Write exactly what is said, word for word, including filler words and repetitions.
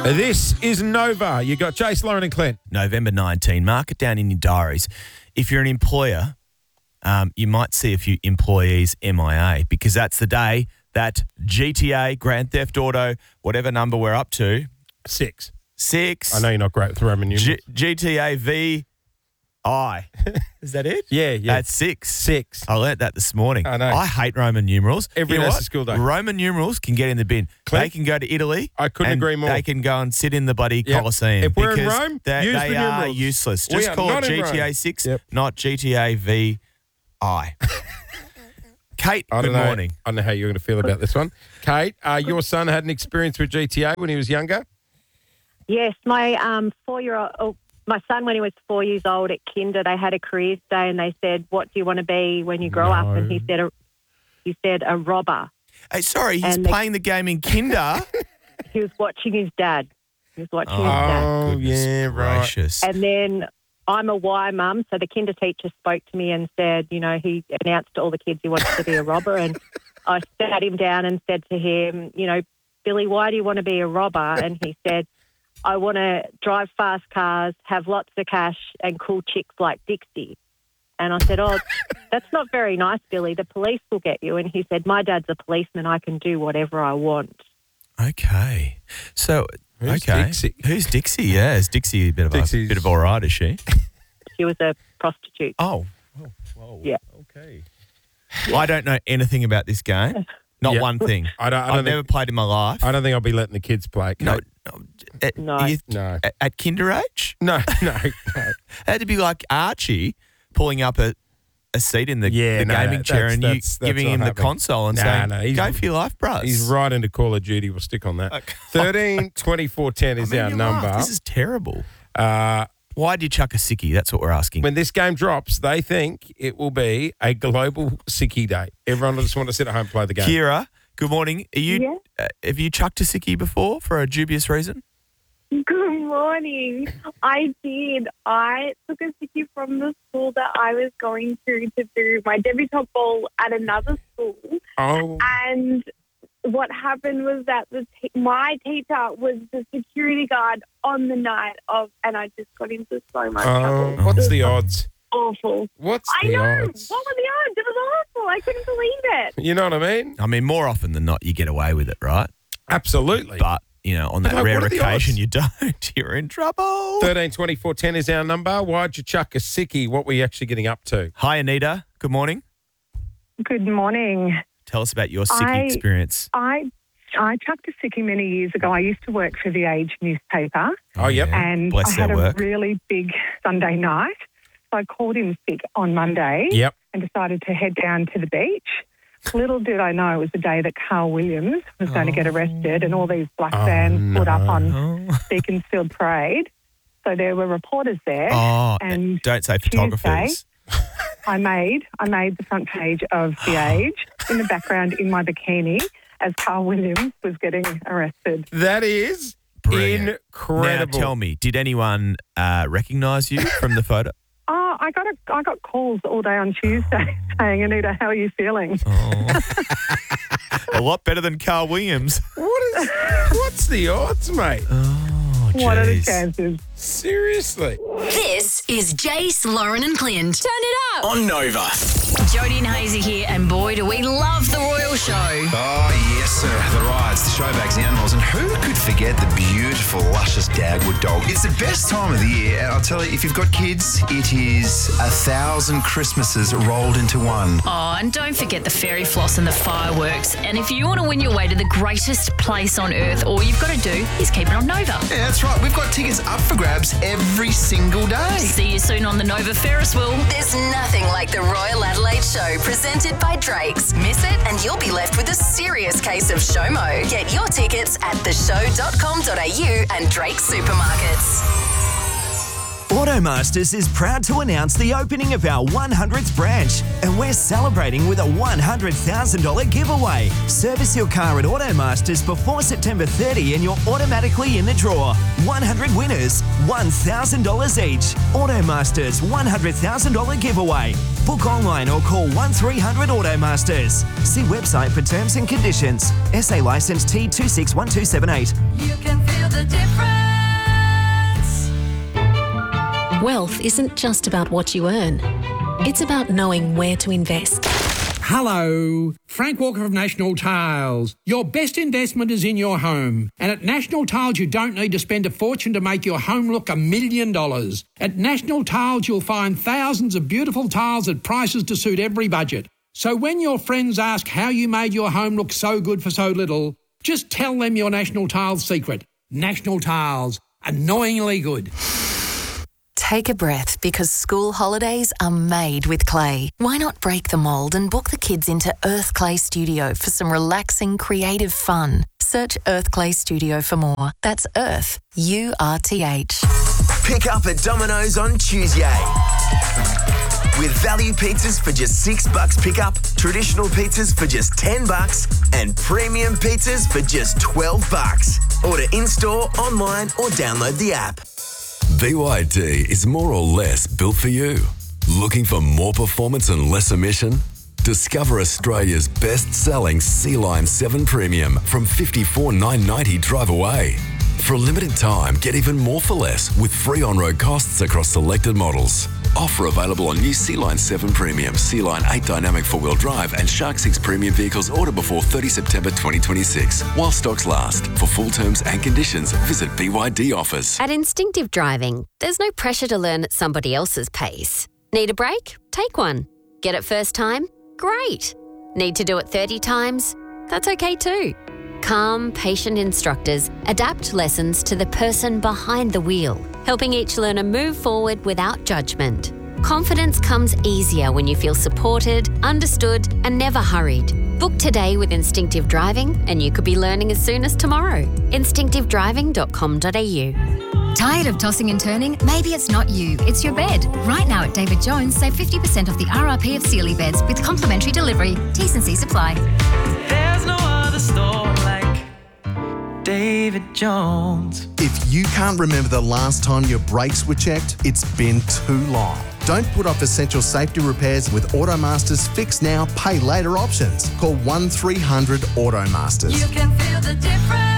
This is Nova. You got Jace, Lauren and Clint. November nineteenth. Mark it down in your diaries. If you're an employer, um, you might see a few employees M I A because that's the day that G T A, Grand Theft Auto, whatever number we're up to. Six. Six. I know you're not great with Roman numerals. G- G T A V I. Is that it? Yeah, yeah. That's six. Six. I learnt that this morning. I know. I hate Roman numerals. Every you know day's what? a school day. Roman numerals can get in the bin. Clint? They can go to Italy. I couldn't and agree more. They can go and sit in the bloody Yep. Colosseum. If we're in because Rome, they, use they the are numerals. useless. We Just are call not it in G T A Rome. six, Yep. not G T A V I. Kate, I good don't know, morning. I don't know how you're going to feel about this one. Kate, uh, your son had an experience with G T A when he was younger? Yes, my um, four-year-old, oh, my son, when he was four years old at kinder, they had a careers day, and they said, "What do you want to be when you grow No. up?" And he said, a, "He said a robber." Hey, sorry, he's And the- playing the game in kinder. He was watching his dad. He was watching his dad. Oh, Goodness yeah, right. gracious. And then I'm a Y mum, so the kinder teacher spoke to me and said, you know, he announced to all the kids he wanted to be a robber, and I sat him down and said to him, you know, "Billy, why do you want to be a robber?" And he said, "I want to drive fast cars, have lots of cash, and cool chicks like Dixie." And I said, "Oh, that's not very nice, Billy. The police will get you." And he said, "My dad's a policeman. I can do whatever I want." Okay. So, Who's okay. Dixie? Who's Dixie? Yeah, is Dixie a bit of a Dixie's- bit of all right, is she? She was a prostitute. Oh. Oh, whoa. Yeah. Okay. I don't know anything about this game. Not Yeah. one thing. I don't, I I've don't never think, played in my life. I don't think I'll be letting the kids play. no, Kate. no. At, No. you- No. at- at kinder age? No, no, no. It had to be like Archie pulling up a, a seat in the, Yeah, the no, gaming that- chair that's- and you that's- that's giving not him the happening. console and Nah, saying, no, he's- go for your life, bruh. He's right into Call of Duty. We'll stick on that. Okay. thirteen twenty-four ten is I mean, our you number. laugh. This is terrible. Uh, Why do you chuck a sickie? That's what we're asking. when this game drops, they think it will be a global sickie day. Everyone will just want to sit at home and play the game. Kira, good morning. Are you? Yeah. Uh, have you chucked a sickie before for a dubious reason? Good morning. I did. I took a sickie from the school that I was going to to do my debutante ball at another school. Oh, And what happened was that the t- my teacher was the security guard on the night of, and I just got into so much oh, trouble. what's It the was odds? Awful. What's I the know. odds? What were the odds? It was awful. I couldn't believe it. You know what I mean? I mean, more often than not, you get away with it, right? Absolutely. But, you know, on that Like, rare what are the occasion odds? you don't, you're in trouble. thirteen twenty-four ten is our number. Why'd you chuck a sickie? What were you actually getting up to? Hi, Anita. Good morning. Good morning. Tell us about your sickie I- experience. I I chucked a sickie many years ago. I used to work for the Age newspaper, Oh, yep. Yeah. and Bless I had their a work. really big Sunday night. So I called in sick on Monday Yep. and decided to head down to the beach. Little did I know it was the day that Carl Williams was going to get arrested, and all these black Oh, vans put up no. on Oh, Beaconsfield Parade. So there were reporters there, oh and don't say Tuesday- photographers. I made I made the front page of The Age in the background in my bikini as Carl Williams was getting arrested. That is Brilliant. incredible. Now, tell me, did anyone uh, recognise you from the photo? Oh, I got a, I got calls all day on Tuesday saying, "Anita, how are you feeling?" Oh. A lot better than Carl Williams. What is? What's the odds, mate? Oh, What are the jeez. chances? Seriously. This is Jace, Lauren and Clint. Turn it up. On Nova. Jodie and Hazy here, and boy, do we love the Royal Show. Oh, yes, sir. The rides, the showbags, the animals, and who could forget the beautiful, luscious Dagwood dog? It's the best time of the year, and I'll tell you, if you've got kids, it is a thousand Christmases rolled into one. Oh, and don't forget the fairy floss and the fireworks. And if you want to win your way to the greatest place on earth, all you've got to do is keep it on Nova. Yeah, that's right. We've got tickets up for grabs every single day. See you soon on the Nova Ferris wheel. There's nothing like the Royal Adelaide Show presented by Drake's. Miss it and you'll be left with a serious case of SHOMO. Get your tickets at the show dot com dot a u and Drake's supermarkets. Automasters is proud to announce the opening of our one hundredth branch, and we're celebrating with a one hundred thousand dollars giveaway. Service your car at Automasters before September thirtieth and you're automatically in the draw. one hundred winners, one thousand dollars each. Automasters one hundred thousand dollars giveaway. Book online or call one three hundred Automasters. See website for terms and conditions. S A licence T two six one two seven eight. You can feel the difference. Wealth isn't just about what you earn. It's about knowing where to invest. Hello, Frank Walker of National Tiles. Your best investment is in your home. And at National Tiles, you don't need to spend a fortune to make your home look a million dollars. At National Tiles, you'll find thousands of beautiful tiles at prices to suit every budget. So when your friends ask how you made your home look so good for so little, just tell them your National Tiles secret. National Tiles, annoyingly good. Take a breath, because school holidays are made with clay. Why not break the mould and book the kids into Earth Clay Studio for some relaxing, creative fun? Search Earth Clay Studio for more. That's Earth, U R T H. Pick up at Domino's on Tuesday. With value pizzas for just six bucks pickup, traditional pizzas for just ten bucks, and premium pizzas for just twelve bucks. Order in-store, online, or download the app. B Y D is more or less built for you. Looking for more performance and less emission? Discover Australia's best-selling C-Line seven Premium from fifty-four thousand nine hundred ninety dollars drive away. For a limited time, get even more for less with free on-road costs across selected models. Offer available on new C-Line seven Premium, C-Line eight Dynamic four-wheel drive and Shark six Premium vehicles order before thirtieth September twenty twenty-six, while stocks last. For full terms and conditions, visit B Y D Offers. At Instinctive Driving, there's no pressure to learn at somebody else's pace. Need a break? Take one. Get it first time? Great. Need to do it thirty times? That's okay too. Calm, patient instructors adapt lessons to the person behind the wheel, helping each learner move forward without judgment. Confidence comes easier when you feel supported, understood, and never hurried. Book today with Instinctive Driving and you could be learning as soon as tomorrow. instinctive driving dot com dot a u. Tired of tossing and turning? Maybe it's not you, it's your bed. Right now at David Jones, save fifty percent off the R R P of Sealy beds with complimentary delivery. T's and C's apply. There's no other store like David Jones. If you can't remember the last time your brakes were checked, it's been too long. Don't put off essential safety repairs with Automasters Fix Now, Pay Later options. Call one three hundred Automasters. You can feel the difference.